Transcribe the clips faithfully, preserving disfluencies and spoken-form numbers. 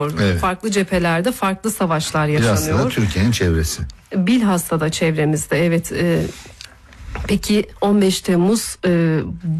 Evet. Farklı cephelerde farklı savaşlar yaşanıyor. Bilhassa da Türkiye'nin çevresi. Bilhassa da çevremizde, evet. E, peki on beş Temmuz e,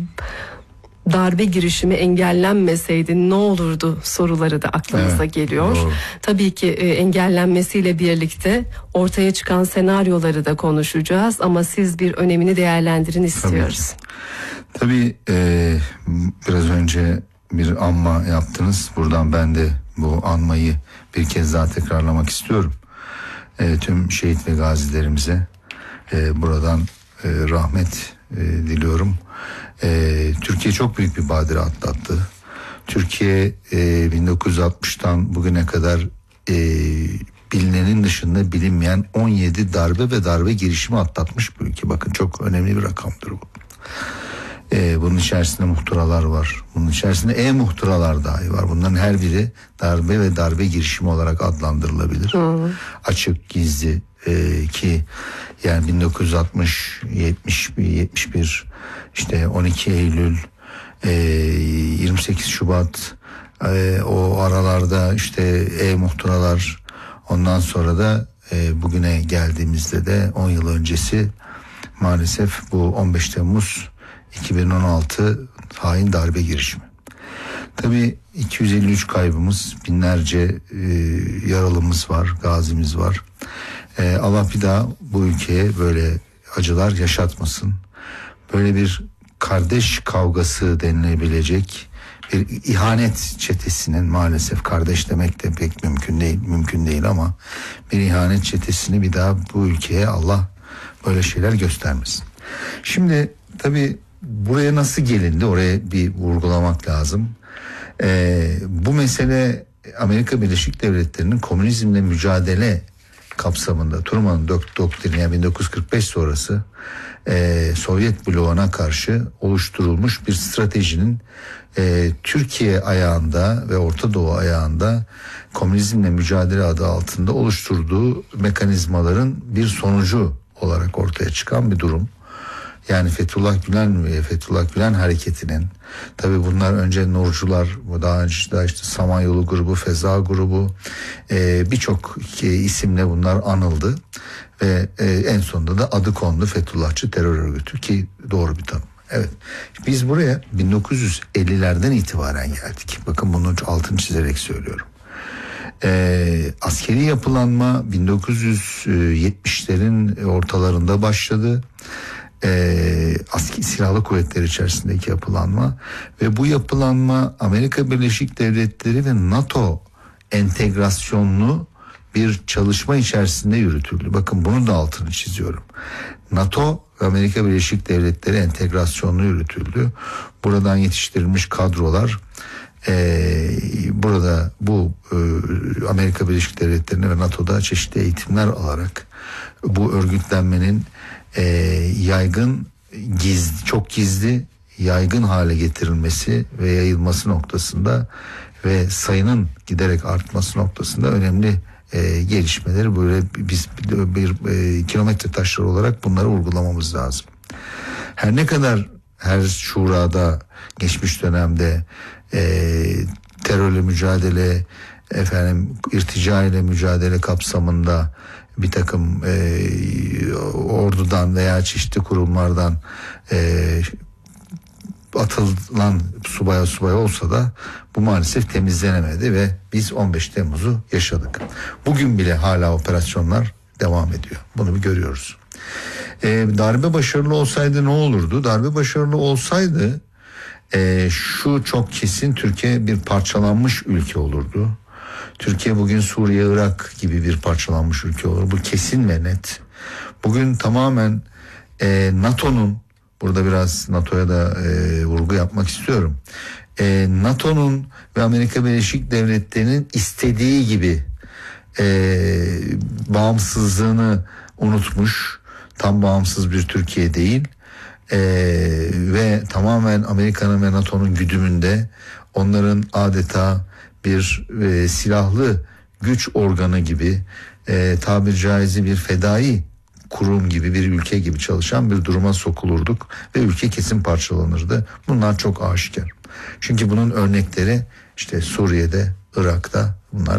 darbe girişimi engellenmeseydi ne olurdu soruları da aklımıza evet, geliyor. Doğru. Tabii ki e, engellenmesiyle birlikte ortaya çıkan senaryoları da konuşacağız ama siz bir önemini değerlendirin istiyoruz. Tabii, Tabii e, biraz önce bir anma yaptınız. Buradan ben de bu anmayı bir kez daha tekrarlamak istiyorum. E, tüm şehit ve gazilerimize e, buradan e, rahmet e, diliyorum. E, Türkiye çok büyük bir badire atlattı. Türkiye e, bin dokuz yüz altmıştan bugüne kadar e, bilinenin dışında bilinmeyen on yedi darbe ve darbe girişimi atlatmış bir ülke. Bakın, çok önemli bir rakamdır bu. Ee, bunun içerisinde muhtıralar var. Bunun içerisinde e-muhtıralar dahi var. Bunların her biri darbe ve darbe girişimi olarak adlandırılabilir. Hı. Açık, gizli e, ki yani bin dokuz yüz altmış, yetmiş, yetmiş bir, işte on iki Eylül, e, yirmi sekiz Şubat, e, o aralarda işte e-muhtıralar, ondan sonra da e, bugüne geldiğimizde de on yıl öncesi maalesef bu on beş Temmuz iki bin on altı hain darbe girişimi. Tabii iki yüz elli üç kaybımız, binlerce e, yaralımız var, gazimiz var. E, Allah bir daha bu ülkeye böyle acılar yaşatmasın. Böyle bir kardeş kavgası denilebilecek bir ihanet çetesinin, maalesef kardeş demek de pek mümkün değil, mümkün değil ama bir ihanet çetesini bir daha bu ülkeye Allah böyle şeyler göstermesin. Şimdi tabii buraya nasıl gelindi, oraya bir vurgulamak lazım. Ee, bu mesele Amerika Birleşik Devletleri'nin komünizmle mücadele kapsamında Truman'ın doktrini, yani bin dokuz yüz kırk beş sonrası e, Sovyet bloğuna karşı oluşturulmuş bir stratejinin e, Türkiye ayağında ve Orta Doğu ayağında komünizmle mücadele adı altında oluşturduğu mekanizmaların bir sonucu olarak ortaya çıkan bir durum. Yani Fethullah Gülen ve Fethullah Gülen hareketinin, tabii bunlar önce Nurcular, daha önce işte Samanyolu grubu, Feza grubu, e, birçok isimle bunlar anıldı ve e, en sonunda da adı kondu Fethullahçı terör örgütü, ki doğru bir tanım. Evet, biz buraya bin dokuz yüz ellilerden itibaren geldik. Bakın, bunun altını çizerek söylüyorum. E, askeri yapılanma bin dokuz yüz yetmişlerin ortalarında başladı. E, askeri silahlı kuvvetler içerisindeki yapılanma ve bu yapılanma Amerika Birleşik Devletleri ve NATO entegrasyonlu bir çalışma içerisinde yürütüldü. Bakın, bunun da altını çiziyorum. NATO ve Amerika Birleşik Devletleri entegrasyonlu yürütüldü. Buradan yetiştirilmiş kadrolar e, burada bu e, Amerika Birleşik Devletleri'ne ve NATO'da çeşitli eğitimler alarak bu örgütlenmenin E, yaygın, gizli, çok gizli, yaygın hale getirilmesi ve yayılması noktasında ve sayının giderek artması noktasında önemli e, gelişmeleri, böyle biz bir, bir e, kilometre taşları olarak bunları vurgulamamız lazım. Her ne kadar her şurada geçmiş dönemde e, terörle mücadele, efendim irtica ile mücadele kapsamında bir takım e, ordudan veya çeşitli kurumlardan e, atılan subaya subaya olsa da bu maalesef temizlenemedi ve biz on beş Temmuz'u yaşadık. Bugün bile hala operasyonlar devam ediyor. Bunu bir görüyoruz. E, darbe başarılı olsaydı ne olurdu? Darbe başarılı olsaydı e, şu çok kesin, Türkiye bir parçalanmış ülke olurdu. Türkiye bugün Suriye, Irak gibi bir parçalanmış ülke olur. Bu kesin ve net. Bugün tamamen e, NATO'nun, burada biraz NATO'ya da e, vurgu yapmak istiyorum. E, NATO'nun ve Amerika Birleşik Devletleri'nin istediği gibi e, bağımsızlığını unutmuş, tam bağımsız bir Türkiye değil e, ve tamamen Amerika'nın ve NATO'nun güdümünde, onların adeta bir e, silahlı güç organı gibi, e, tabiri caizse bir fedai kurum gibi, bir ülke gibi çalışan bir duruma sokulurduk ve ülke kesin parçalanırdı. Bunlar çok aşikar. Çünkü bunun örnekleri işte Suriye'de, Irak'ta